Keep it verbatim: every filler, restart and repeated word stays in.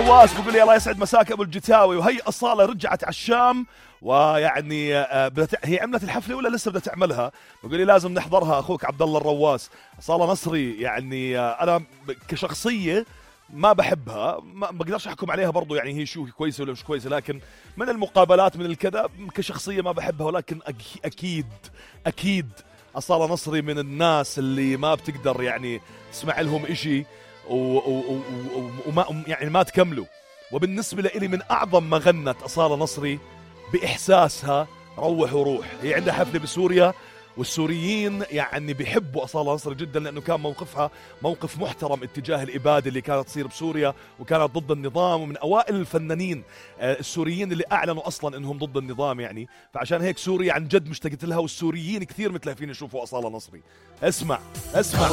الرواس بيقول لي الله يسعد مساك ابو الجتاوي، وهي أصالة رجعت على الشام ويعني بدأت هي عملت الحفله ولا لسه بدها تعملها؟ بيقول لي لازم نحضرها اخوك عبد الله الرواس. أصالة نصري يعني انا كشخصيه ما بحبها، ما بقدرش احكم عليها برضو، يعني هي شو كويسه ولا مش كويسه، لكن من المقابلات من الكذا كشخصيه ما بحبها، ولكن اكيد اكيد أصالة نصري من الناس اللي ما بتقدر يعني تسمع لهم إشي وما يعني ما تكملوا. وبالنسبة لي من أعظم ما غنت أصالة نصري بإحساسها روح وروح. هي عندها حفلة بسوريا والسوريين يعني بيحبوا أصالة نصري جدا، لأنه كان موقفها موقف محترم اتجاه الإبادة اللي كانت تصير بسوريا، وكانت ضد النظام، ومن أوائل الفنانين السوريين اللي أعلنوا أصلا أنهم ضد النظام يعني. فعشان هيك سوريا عن جد مشتقت لها، والسوريين كثير متلهفين يشوفوا أصالة نصري. اسمع اسمع